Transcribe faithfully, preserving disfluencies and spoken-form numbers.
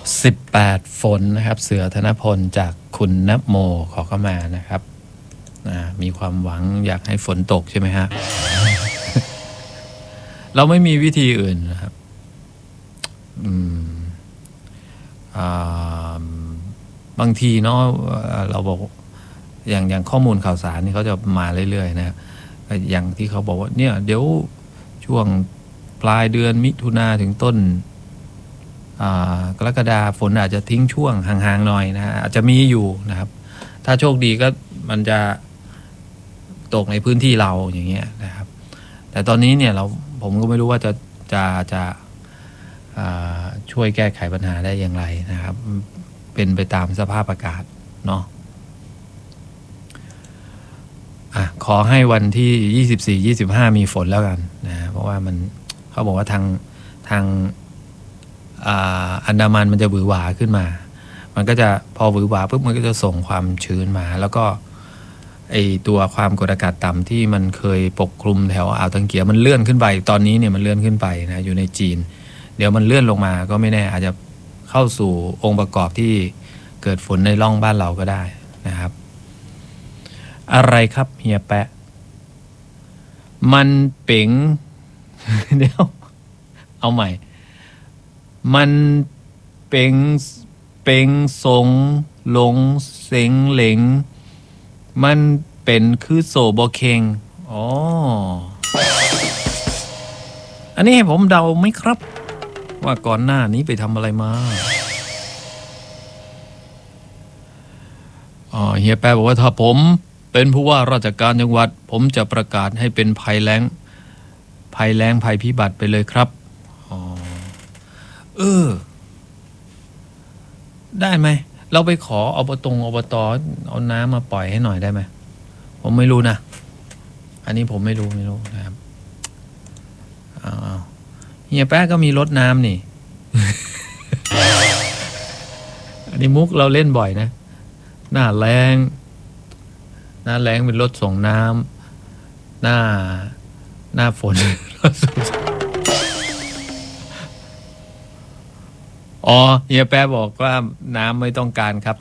สิบแปดฝนนะครับ เสือธนพลจากคุณนโมขอเข้ามานะครับมีความหวังอยากให้ฝนตกใช่ไหมฮะ เราไม่มีวิธีอื่นนะครับบางทีเนาะเราบอกอย่างอย่างข้อมูลข่าวสารนี่เขาจะมาเรื่อยๆนะอย่างที่เขาบอกว่าเนี่ยเดี๋ยวช่วงปลายเดือนมิถุนาถึงต้นกรกฎาฝนอาจจะทิ้งช่วงห่างๆหน่อยนะฮะอาจจะมีอยู่นะครับถ้าโชคดีก็มันจะตกในพื้นที่เราอย่างเงี้ยนะครับแต่ตอนนี้เนี่ยเราผมก็ไม่รู้ว่าจะจะจะช่วยแก้ไขปัญหาได้อย่างไรนะครับเป็นไปตามสภาพอากาศเนาะอ่ะขอให้วันที่ยี่สิบสี่ ยี่สิบห้ามีฝนแล้วกันนะเพราะว่ามันเขาบอกว่าทางทางอันดามันมันจะหวือหวาขึ้นมามันก็จะพอหวือหวาปุ๊บมันก็จะส่งความชื้นมาแล้วก็ไอตัวความกดอากาศต่ำที่มันเคยปกคลุมแถวอ่าวตังเกียมันเลื่อนขึ้นไปตอนนี้เนี่ยมันเลื่อนขึ้นไปนะอยู่ในจีนเดี๋ยวมันเลื่อนลงมาก็ไม่แน่อาจจะเข้าสู่องค์ประกอบที่เกิดฝนในร่องบ้านเราก็ได้นะครับอะไรครับเฮียแปะมันเป๋ง เดี๋ยวเอาใหม่มันเป๋งเป๋งสงหลงเสงเหลงมันเป็นคือโซบอเคงอ๋ออันนี้ให้ผมเดาไหมครับว่าก่อนหน้านี้ไปทำอะไรมาอ๋อเฮียแปะบอกว่าถ้าผมเป็นผู้ว่าราชการจังหวัดผมจะประกาศให้เป็นภัยแล้งภัยแล้งภัยพิบัติไปเลยครับอ๋อเออได้ไหมเราไปขออบตอบตเอาน้ำมาปล่อยให้หน่อยได้ไหมผมไม่รู้นะอันนี้ผมไม่รู้ไม่รู้นะครับอ้าวเฮียแป๊ะก็มีรถน้ำนี่ อันนี้มุกเราเล่นบ่อยนะหน้าแรงหน้าแรงเป็นรถส่งน้ำหน้าหน้าฝน อ๋อเฮียแป๊ะบอกว่าน้ำไม่ต้องการครับ